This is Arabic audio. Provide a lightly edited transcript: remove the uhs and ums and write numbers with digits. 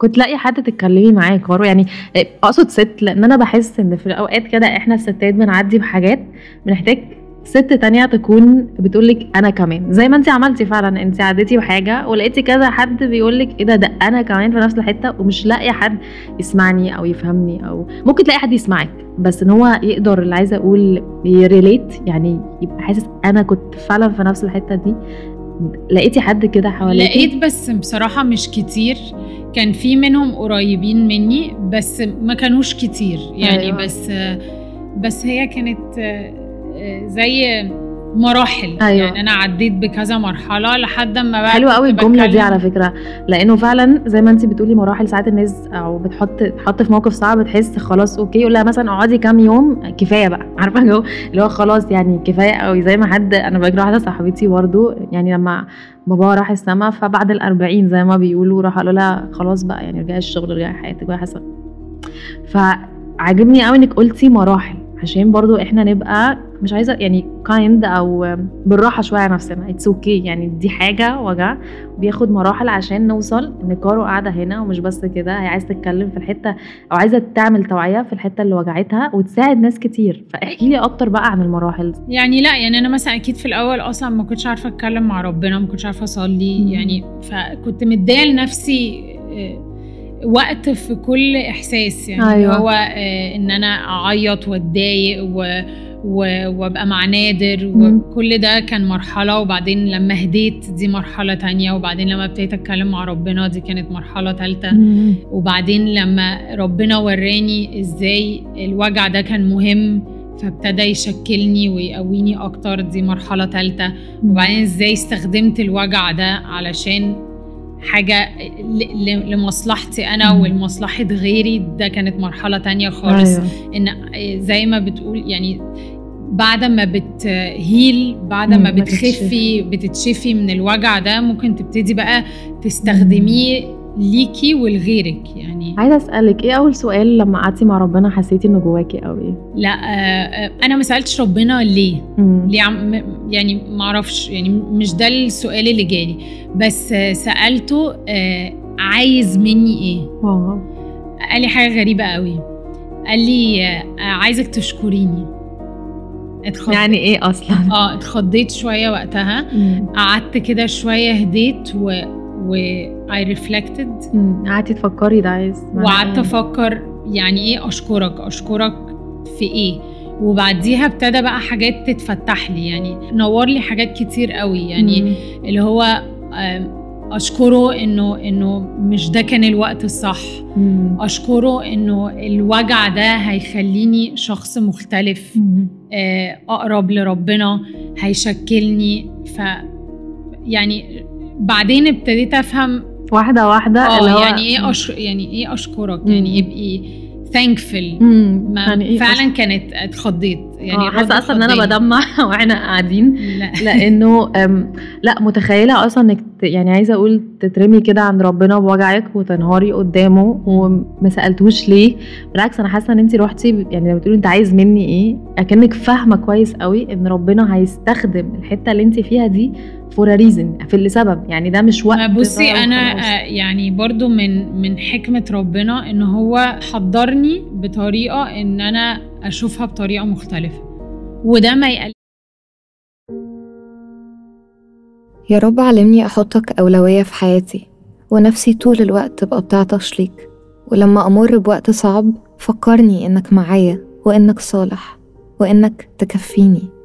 كنت لاقي حد تتكلمي معاه كارو يعني. اقصد ست، لان انا بحس ان في الاوقات كده احنا الستات بنعدي بحاجات بنحتاج ست تانية تكون بتقولك انا كمان، زي ما انت عملتي فعلا. انت عديتي بحاجة ولقيتي كذا حد بيقولك ايه ده انا كمان في نفس الحتة، ومش لاقي حد يسمعني او يفهمني، او ممكن تلاقي حد يسمعك بس ان هو يقدر، اللي عايزة اقول يريليت، يعني يبقى حاسس انا كنت فعلا في نفس الحتة دي. لقيتي حد كده حواليكي؟ لقيت، بس بصراحة مش كتير. كان في منهم قريبين مني بس ما كانوش كتير يعني. أيوة. بس هي كانت زي مراحل. أيوة. يعني انا عديت بكذا مرحلة لحد ما بقى حلوة قوي الجملة دي على فكرة، لانه فعلا زي ما انتي بتقولي مراحل. ساعات الناس او بتحط في موقف صعب تحس خلاص اوكي، يقول لها مثلا اقعدي كام يوم كفايه بقى، عارفه جو اللي هو خلاص يعني كفايه قوي. زي ما حد انا بجري واحده صاحبتي برضو، يعني لما بابا راح السما فبعد ال40 زي ما بيقولوا راح قالوا لها خلاص بقى يعني رجعي الشغل رجعي حياتك بقى حسن. فعجبني قوي انك قلتي مراحل، عشان برضو احنا نبقى مش عايزه يعني كايند او بالراحه شويه على نفسنا. اتس اوكي يعني دي حاجه وجع بياخد مراحل عشان نوصل ان كارو قاعده هنا. ومش بس كده، هي عايزه تتكلم في الحته او عايزه تعمل توعيه في الحته اللي وجعتها وتساعد ناس كتير. فاحكي لي اكتر بقى عن المراحل دي. يعني لا يعني انا مثلا اكيد في الاول اصلا ما كنتش عارفه اتكلم مع ربنا، ما كنتش عارفه اصلي يعني. فكنت مديه لنفسي وقت في كل احساس يعني. أيوة. هو ان انا اعيط واتضايق وابقى مع نادر وكل ده كان مرحله. وبعدين لما هديت دي مرحله تانية. وبعدين لما ابتديت اتكلم مع ربنا دي كانت مرحله ثالثه. وبعدين لما ربنا وراني ازاي الوجع ده كان مهم فابتدى يشكلني ويقويني اكتر، دي مرحله ثالثه. وبعدين ازاي استخدمت الوجع ده علشان حاجة لمصلحتي أنا ولمصلحة غيري، ده كانت مرحلة تانية خالص. أيوة. إن زي ما بتقول يعني بعد ما بتهيل، بعد ما بتتشفي من الوجع ده، ممكن تبتدي بقى تستخدميه ليكي ولغيرك يعني. عايزه اسالك ايه اول سؤال لما قعدتي مع ربنا حسيتي انه جواكي قوي؟ لا انا ما سالتش ربنا ليه يعني ما اعرفش يعني، مش ده السؤال اللي جالي. بس سالته عايز مني ايه. قال لي حاجه غريبه قوي. قال لي عايزك تشكريني. يعني ايه اصلا؟ اتخضيت شويه وقتها. قعدت كده شويه هديت I reflected. قعدتي تفكري ده عايز، وقعدت افكر يعني ايه اشكرك في ايه. وبعديها ابتدى بقى حاجات تتفتح لي يعني، نور لي حاجات كتير قوي يعني. اللي هو اشكره انه مش ده كان الوقت الصح. اشكره انه الوجع ده هيخليني شخص مختلف، اقرب لربنا، هيشكلني. يعني بعدين ابتديت افهم واحده واحده اللي هو يعني ايه اشكرك يعني يبقي thankful. يعني إيه فعلا كانت اتخضيت يعني. حاسه اصلا ان انا بدمع واحنا قاعدين. لانه لا متخيله اصلا انك يعني عايزه اقول تترمي كده عند ربنا بوجعك وتنهاري قدامه وما سالتوش ليه. بالعكس انا حاسه ان انت روحتي يعني لما بتقولي انت عايز مني ايه، اكنك فاهمه كويس قوي ان ربنا هيستخدم الحته اللي انت فيها دي for a reason، في اللي سبب يعني. ده مش وقت. بصي انا يعني برضو من حكمة ربنا ان هو حضرني بطريقة ان انا اشوفها بطريقة مختلفة، وده ما يقل. يا رب علمني احطك اولوية في حياتي، ونفسي طول الوقت تبقى بتعطش ليك. ولما امر بوقت صعب فكرني انك معايا، وانك صالح، وانك تكفيني.